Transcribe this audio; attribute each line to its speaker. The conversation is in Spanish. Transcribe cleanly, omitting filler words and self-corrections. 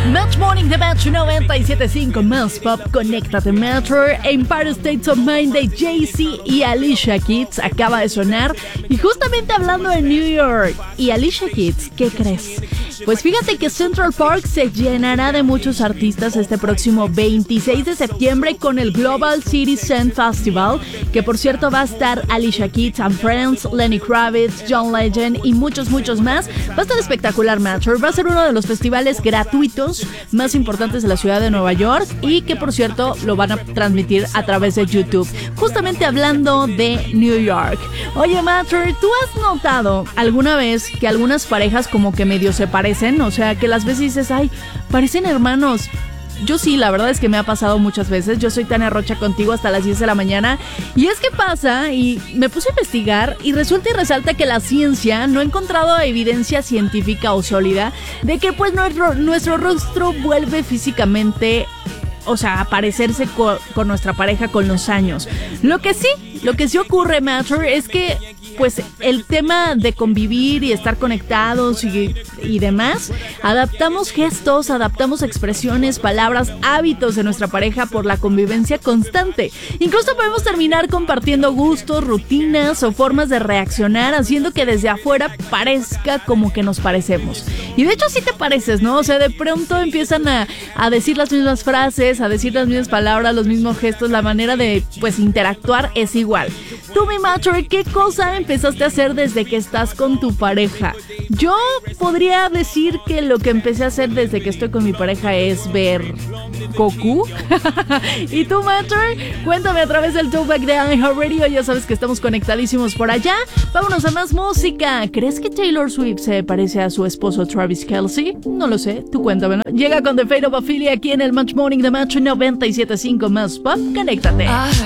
Speaker 1: Match Morning de Match 97.5 más pop. Conéctate Metro. Empire States of Mind de Jay-Z y Alicia Keys acaba de sonar. Y justamente hablando de New York y Alicia Keys, ¿qué crees? Pues fíjate que Central Park se llenará de muchos artistas este próximo 26 de septiembre con el Global Citizen Festival, que por cierto va a estar Alicia Keys and Friends, Lenny Kravitz, John Legend y muchos más. Va a estar espectacular, Metro. Va a ser uno de los festivales gratuitos más importantes de la ciudad de Nueva York y que por cierto lo van a transmitir a través de YouTube. Justamente hablando de New York. Oye, Metro, ¿tú has notado alguna vez que algunas parejas como que medio se parecen? O sea, que las veces dices, ay, parecen hermanos. Yo sí, la verdad es que me ha pasado muchas veces. Yo soy Tania Rocha contigo hasta las 10 de la mañana. Y es que pasa, y me puse a investigar, y resulta y resalta que la ciencia no ha encontrado evidencia científica o sólida de que pues nuestro rostro vuelve físicamente, o sea, a parecerse con nuestra pareja con los años. Lo que sí ocurre, Matter, es que pues el tema de convivir y estar conectados y demás, adaptamos gestos, adaptamos expresiones, palabras, hábitos de nuestra pareja por la convivencia constante. Incluso podemos terminar compartiendo gustos, rutinas o formas de reaccionar, haciendo que desde afuera parezca como que nos parecemos. Y de hecho sí te pareces, ¿no? O sea, de pronto empiezan a decir las mismas frases, a decir las mismas palabras, los mismos gestos, la manera de pues interactuar es igual. Tú, mi macho, ¿qué cosa empezaste a hacer desde que estás con tu pareja? Yo podría decir que lo que empecé a hacer desde que estoy con mi pareja es ver Goku. ¿Y tú, macho? Cuéntame a través del Throwback de iHeartRadio. Ya sabes que estamos conectadísimos por allá. Vámonos a más música. ¿Crees que Taylor Swift se parece a su esposo Travis Kelce? No lo sé, tú cuéntame. Llega con The Fate of Ophelia aquí en el Match Morning de Match 97.5 más pop. Conéctate.